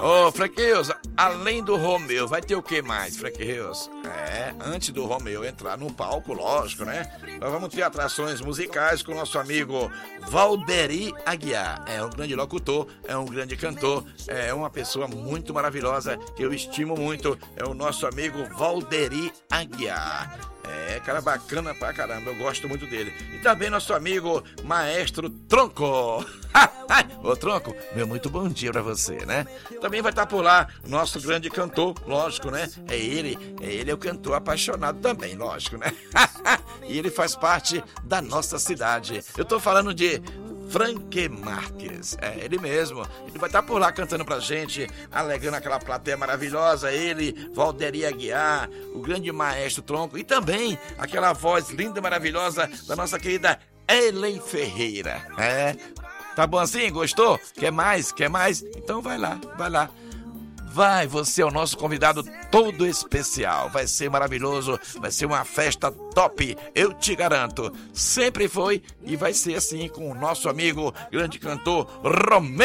Ô, Frank Rios, além do Romeu, vai ter o que mais, Frank Rios? Antes do Romeu entrar no palco, lógico, né? Nós vamos ter atrações musicais com o nosso amigo Valderi Aguiar. É um grande locutor, é um grande cantor, é uma pessoa muito maravilhosa que eu estimo muito. É o nosso amigo Valderi Aguiar. Cara bacana pra caramba, eu gosto muito dele. E também nosso amigo Maestro Tronco. Ô Tronco, meu muito bom dia pra você, né? Também vai estar por lá o nosso grande cantor, lógico, né? Ele é o cantor apaixonado também, lógico, né? E ele faz parte da nossa cidade. Eu tô falando de Frank Marques, ele mesmo. Ele vai estar por lá cantando pra gente, alegando aquela plateia maravilhosa. Ele, Valderi Aguiar, o grande Maestro Tronco e também aquela voz linda e maravilhosa da nossa querida Ellen Ferreira. Tá bom assim? Gostou? Quer mais? Quer mais? Então vai lá, vai lá. Vai, você é o nosso convidado todo especial. Vai ser maravilhoso, vai ser uma festa top, eu te garanto. Sempre foi e vai ser assim com o nosso amigo, grande cantor Romeu.